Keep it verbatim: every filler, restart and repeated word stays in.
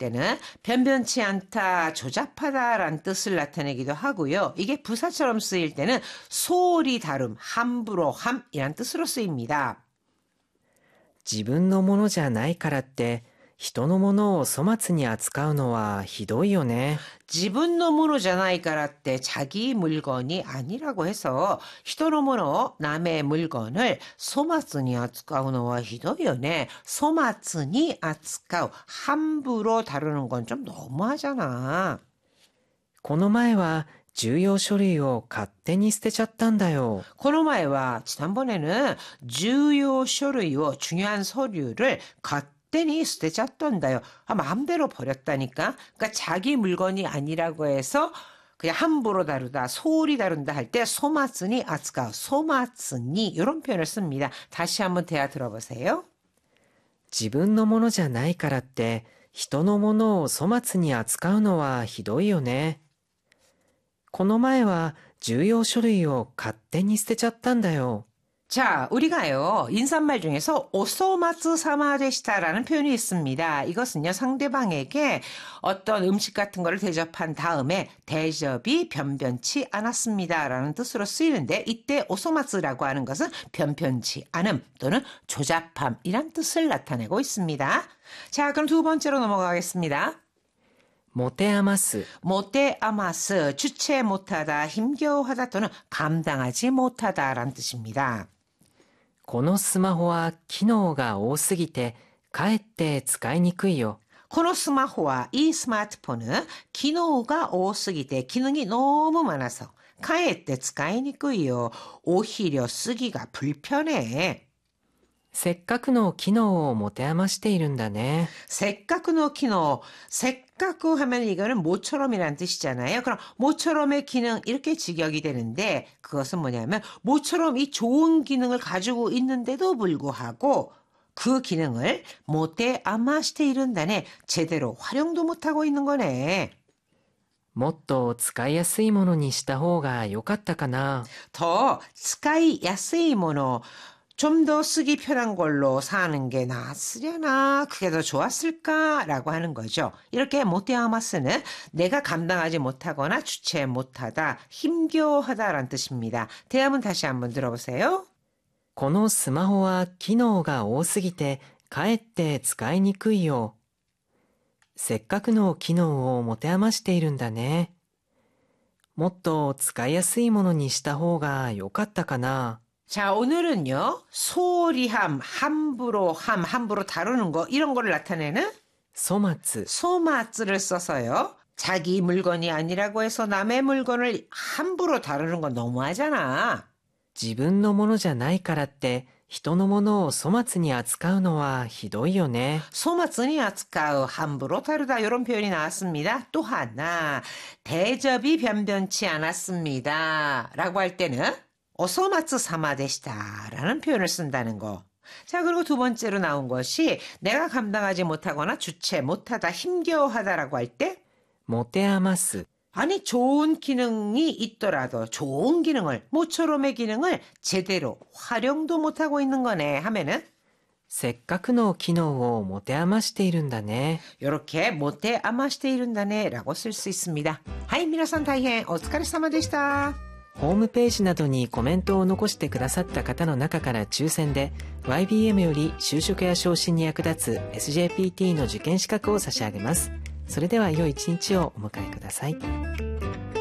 때는 변변치 않다, 조잡하다라는 뜻을 나타내기도 하고요. 이게 부사처럼 쓰일 때는 소홀히 다름, 함부로 함이란 뜻으로 쓰입니다. 自分のものじゃないからって人のものを粗末に扱うのはひどいよね。 지분노 모노잖아이까라 때 자기 물건이 아니라고 해서 히토노 모노 남의 물건을 소마츠니 아츠카우노와 히도요네. 소마츠니 아츠카우 함부로 다루는 건 좀 너무하잖아. この前は重要書類を勝手に捨てちゃったんだよ。 코노마에와 지난번에는 주요 서류요 중요한 서류를 勝手に 捨てちゃったんだよ. 아, 마음대로 버렸다니까. 그러니까 자기 물건이 아니라고 해서 그냥 함부로 다루다, 소홀히 다룬다 할 때 소마츠니 아츠카우, 소마츠니 이런 표현을 씁니다. 다시 한번 대화 들어보세요. 自分のものじゃないからって人のものを粗末に扱うのはひどいよね。この前は重要書類を勝手に捨てちゃったんだよ。 자, 우리가요, 인사말 중에서 오소마츠 사마데시타라는 표현이 있습니다. 이것은요, 상대방에게 어떤 음식 같은 거를 대접한 다음에 대접이 변변치 않았습니다라는 뜻으로 쓰이는데, 이때 오소마츠라고 하는 것은 변변치 않음 또는 조잡함이란 뜻을 나타내고 있습니다. 자, 그럼 두 번째로 넘어가겠습니다. 持て余す 못해 아마스, 주체 못하다, 힘겨워하다 또는 감당하지 못하다라는 뜻입니다. このスマホは機能が多すぎてかえって使いにくいよ。 코노 스마호와 이 스마트폰은 기능가 오쓰기때 기능이 너무 많아서 카에때 쓰이니꾸요. 오히려 쓰기가 불편해. せっかくの機能を持て余しているんだね。 せっかくの 기능,せっかく 하면 이거는 모처럼이라는 뜻이잖아요. 그럼 모처럼의 기능 이렇게 직역이 되는데 그것은 뭐냐면 모처럼 이 좋은 기능을 가지고 있는데도 불구하고 그 기능을 못해 아마시테 이른다네 제대로 활용도 못하고 있는 거네. もっと使いやすいものにした方が良かったかな。 더 쓰이 야스이 모노 좀 더 쓰기 편한 걸로 사는 게 낫으려나 그게 더 좋았을까라고 하는 거죠. 이렇게 모테아마스는 내가 감당하지 못하거나 주체 못하다, 힘겨워하다라는 뜻입니다. 대화문 다시 한번 들어보세요. このスマホは機能が多すぎてかえって使いにくいよ。せっかくの機能を持て余しているんだね。もっと使いやすいものにした方が良かったかな。 자, 오늘은요. 소리함, 함부로 함, 함부로 다루는 거 이런 거를 나타내는 粗末 소마츠를 써서요. 자기 물건이 아니라고 해서 남의 물건을 함부로 다루는 건 너무하잖아. 自分のものじゃないからって人のものを粗末に扱うのはひどいよね。 소마츠니 아츠카우 함부로 다루다 이런 표현이 나왔습니다. 또 하나 대접이 변변치 않았습니다 라고 할 때는 오소마츠 사마데시다라는 표현을 쓴다는 거. 자, 그리고 두 번째로 나온 것이 내가 감당하지 못하거나 주체 못하다, 힘겨워하다라고 할 때 持て余す 아니 좋은 기능이 있더라도 좋은 기능을 모처럼의 기능을 제대로 활용도 못하고 있는 거네 하면은 せっかくの機能を持て余しているんだね。 이렇게 못해 아마시테 이룬다네 라고 쓸 수 있습니다. 하이 미나산 다이헨 오츠카레사마でした. ホームページなどにコメントを残してくださった方の中から抽選で ワイビーエム より就職や昇進に役立つ エスジェーピーティー の受験資格を差し上げます。それでは良い一日をお迎えください。